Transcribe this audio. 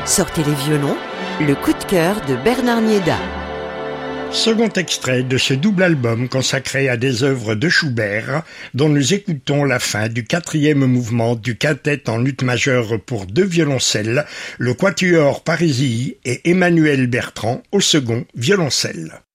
Sortez les violons, le coup de cœur de Bernard Nieda. Second extrait de ce double album consacré à des œuvres de Schubert, dont nous écoutons la fin du 4e mouvement du quintet en ut majeur pour 2 violoncelles, le Quatuor Parisi et Emmanuel Bertrand au second violoncelle.